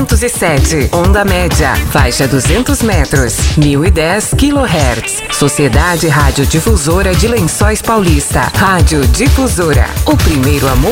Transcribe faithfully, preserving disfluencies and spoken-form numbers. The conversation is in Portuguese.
duzentos e sete, onda média, faixa duzentos metros, mil e dez quilohertz. Sociedade Radiodifusora de Lençóis Paulista. Rádio Difusora, o primeiro amor